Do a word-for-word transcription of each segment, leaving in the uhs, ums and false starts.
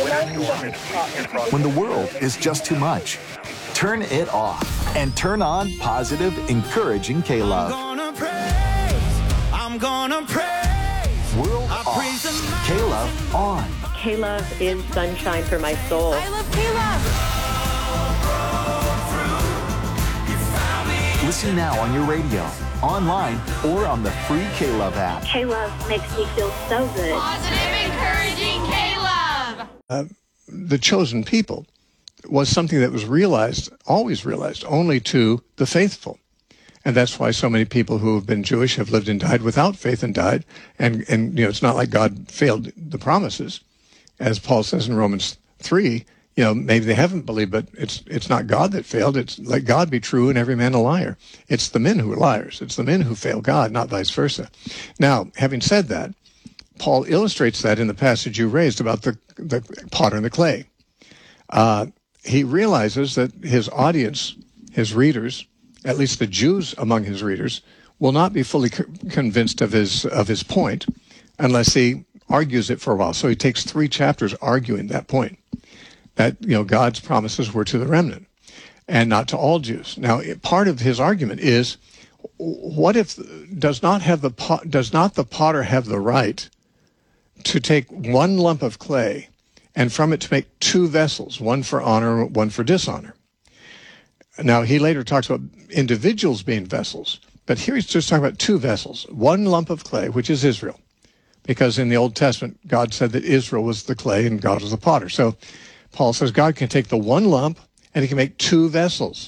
When the world is just too much, turn it off and turn on positive, encouraging K-Love. I'm gonna praise, I'm gonna praise. World I off, praise the K-Love on. K-Love is sunshine for my soul. I love K-Love. Listen now on your radio, online, or on the free K-Love app. K-Love makes me feel so good. Positive, encouraging K-Love. Uh, the chosen people was something that was realized, always realized, only to the faithful. And that's why so many people who have been Jewish have lived and died without faith and died. And, and you know, it's not like God failed the promises. As Paul says in Romans three, you know, maybe they haven't believed, but it's it's not God that failed. It's let God be true and every man a liar. It's the men who are liars. It's the men who fail God, not vice versa. Now, having said that, Paul illustrates that in the passage you raised about the, the potter and the clay. Uh, he realizes that his audience, his readers, at least the Jews among his readers, will not be fully co- convinced of his of his point unless he argues it for a while. So he takes three chapters arguing that point, that, you know, God's promises were to the remnant and not to all Jews. Now, part of his argument is, what if does not have the pot, does not the potter have the right to take one lump of clay and from it to make two vessels, one for honor, one for dishonor? Now, he later talks about individuals being vessels, but here he's just talking about two vessels, one lump of clay, which is Israel, because in the Old Testament, God said that Israel was the clay and God was the potter. So Paul says God can take the one lump and he can make two vessels.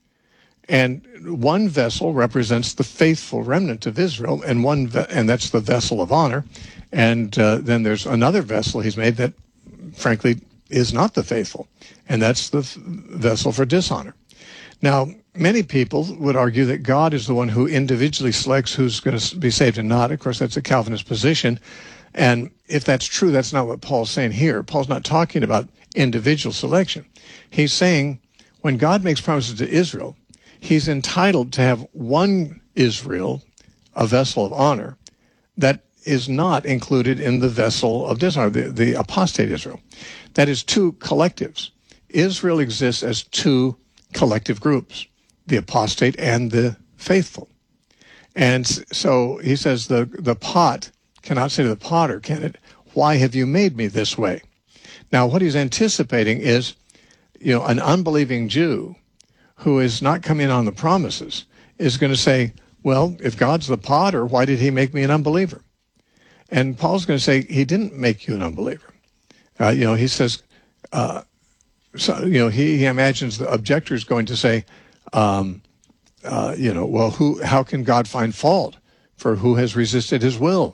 And one vessel represents the faithful remnant of Israel, and one ve- and that's the vessel of honor. And uh, then there's another vessel he's made that, frankly, is not the faithful, and that's the f- vessel for dishonor. Now, many people would argue that God is the one who individually selects who's going to be saved and not. Of course, that's a Calvinist position. And if that's true, that's not what Paul's saying here. Paul's not talking about individual selection. He's saying when God makes promises to Israel, he's entitled to have one Israel, a vessel of honor, that is not included in the vessel of dishonor, the, the apostate Israel. That is two collectives. Israel exists as two collective groups, the apostate and the faithful. And so he says the, the pot cannot say to the potter, can it, why have you made me this way? Now, what he's anticipating is, you know, an unbelieving Jew who is not coming on the promises is going to say, well, if God's the potter, why did he make me an unbeliever? And Paul's going to say, he didn't make you an unbeliever. Uh, you know, he says, uh, so, you know, he, he imagines the objector is going to say, um, uh, you know, well, who, how can God find fault for who has resisted his will?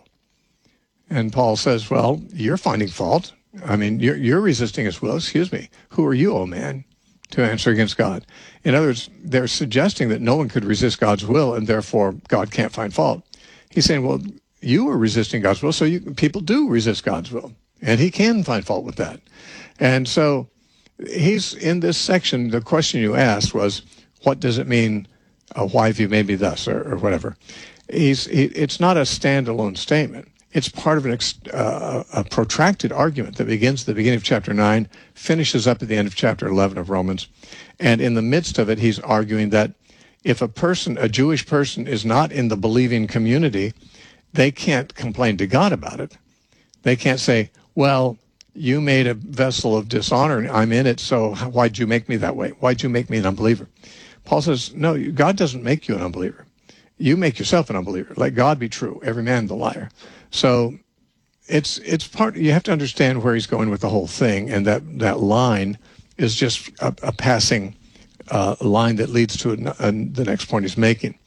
And Paul says, well, you're finding fault. I mean, you're, you're resisting his will. Excuse me. Who are you, oh man, to answer against God? In other words, they're suggesting that no one could resist God's will and therefore God can't find fault. He's saying, well, you are resisting God's will, so you, people do resist God's will, and he can find fault with that. And so he's in this section. The question you asked was, what does it mean? Uh, why have you made me thus, or, or whatever? He's he, it's not a standalone statement. It's part of an ex, uh, a protracted argument that begins at the beginning of chapter nine, finishes up at the end of chapter eleven of Romans. And in the midst of it, he's arguing that if a person, a Jewish person, is not in the believing community, they can't complain to God about it. They can't say, well, you made a vessel of dishonor and I'm in it, so why'd you make me that way? Why'd you make me an unbeliever? Paul says, no, God doesn't make you an unbeliever. You make yourself an unbeliever. Let God be true, every man the liar. So it's it's part. You have to understand where he's going with the whole thing, and that, that line is just a, a passing uh, line that leads to a, a, the next point he's making.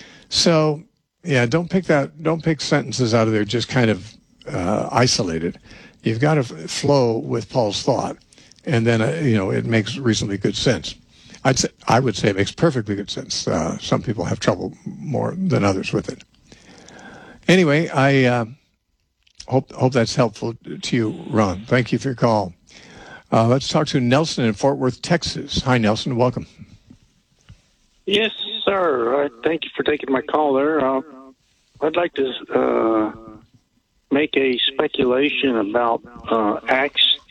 So yeah, don't pick that. Don't pick sentences out of there just kind of uh, isolated. You've got to f- flow with Paul's thought, and then uh, you know it makes reasonably good sense. I'd say, I would say it makes perfectly good sense. Uh, some people have trouble more than others with it. Anyway, I uh, hope hope that's helpful to you, Ron. Thank you for your call. Uh, let's talk to Nelson in Fort Worth, Texas. Hi, Nelson. Welcome. Yes, sir. Uh, thank you for taking my call there. Uh, I'd like to uh, make a speculation about uh, Acts